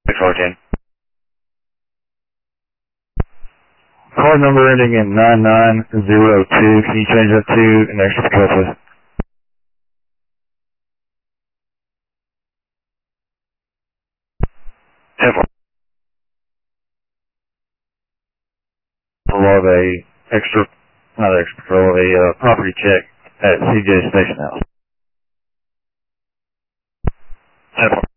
614. Card number ending in 9902. Can you change that to next patrol, please? Of a not extra patrol, a property check at CJ Station House. 10-4.